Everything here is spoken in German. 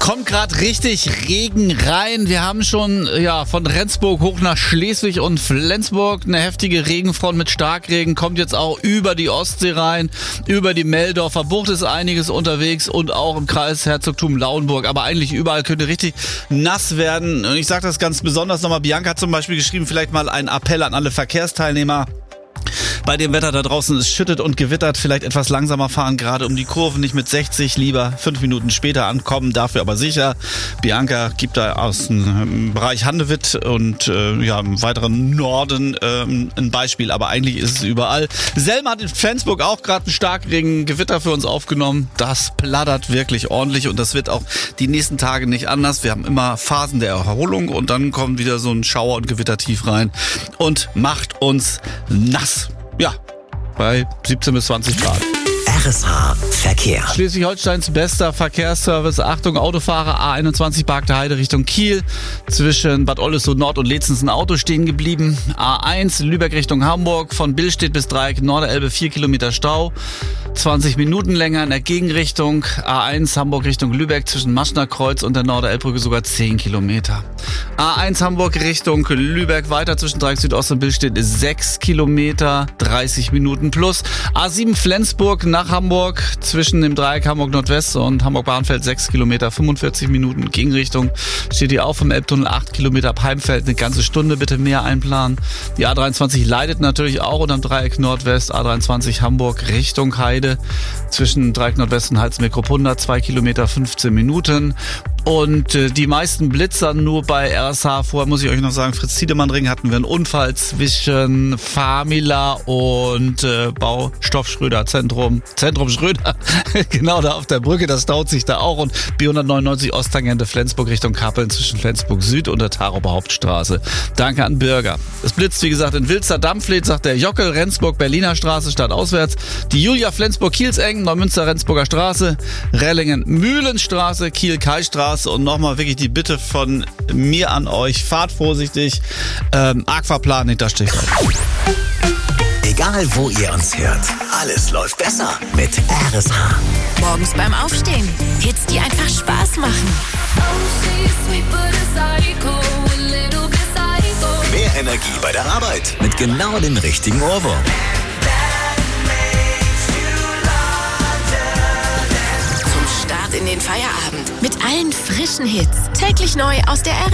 kommt gerade richtig Regen rein. Wir haben schon von Rendsburg hoch nach Schleswig und Flensburg eine heftige Regenfront mit Starkregen. Kommt jetzt auch über die Ostsee rein, über die Meldorfer Bucht ist einiges unterwegs und auch im Kreis Herzogtum Lauenburg. Aber eigentlich überall könnte richtig nass werden. Und ich sage das ganz besonders nochmal. Bianca hat zum Beispiel geschrieben, vielleicht mal einen Appell an alle Verkehrsteilnehmer. Bei dem Wetter da draußen, es schüttet und gewittert, vielleicht etwas langsamer fahren, gerade um die Kurven, nicht mit 60, lieber 5 Minuten später ankommen, dafür aber sicher. Bianca gibt da aus dem Bereich Handewitt und im weiteren Norden ein Beispiel, aber eigentlich ist es überall. Selma hat in Flensburg auch gerade einen Starkregen-Gewitter für uns aufgenommen. Das plattert wirklich ordentlich und das wird auch die nächsten Tage nicht anders. Wir haben immer Phasen der Erholung und dann kommt wieder so ein Schauer- und Gewittertief rein und macht uns nass. Ja, bei 17 bis 20 Grad. RSH Verkehr. Schleswig-Holsteins bester Verkehrsservice. Achtung, Autofahrer A21 Barkter Heide Richtung Kiel. Zwischen Bad Oldesloe Nord und Letzens ein Auto stehen geblieben. A1 Lübeck Richtung Hamburg. Von Billstedt bis Dreieck Norderelbe 4 Kilometer Stau. 20 Minuten länger in der Gegenrichtung. A1 Hamburg Richtung Lübeck zwischen Maschner Kreuz und der Norderelbbrücke sogar 10 Kilometer. A1 Hamburg Richtung Lübeck weiter zwischen Dreieck Südost und Billstedt 6 Kilometer, 30 Minuten plus. A7 Flensburg nach Hamburg zwischen dem Dreieck Hamburg Nordwest und Hamburg Bahnfeld 6 Kilometer, 45 Minuten Gegenrichtung. Steht hier auch vom Elbtunnel 8 Kilometer ab Heimfeld, eine ganze Stunde bitte mehr einplanen. Die A23 leidet natürlich auch unterm Dreieck Nordwest, A23 Hamburg Richtung Heide zwischen Dreieck Nordwest und Hals-Meckrup-100, 2 Kilometer, 15 Minuten. Und die meisten Blitzer nur bei RSH. Vorher muss ich euch noch sagen, Fritz-Tiedemann-Ring hatten wir einen Unfall zwischen Famila und Baustoff Schröder, Zentrum Schröder, genau da auf der Brücke, das staut sich da auch. Und B199 Osttangente Flensburg Richtung Kappeln zwischen Flensburg Süd und der Tarober Hauptstraße. Danke an Bürger. Es blitzt, wie gesagt, in Wilster Dampfled, sagt der Jockel, Rendsburg Berliner Straße, stadtauswärts. Die Julia Flensburg Kielseng, Neumünster Rendsburger Straße, Rellingen Mühlenstraße, Kiel Kaistraße. Und nochmal wirklich die Bitte von mir an euch, fahrt vorsichtig, Aquaplan hintersteht. Egal wo ihr uns hört, alles läuft besser mit RSH. Morgens beim Aufstehen. Hits, die einfach Spaß machen. Mehr Energie bei der Arbeit mit genau dem richtigen Ohrwurm. Zum Start in den Feierabend mit allen frischen Hits. Täglich neu aus der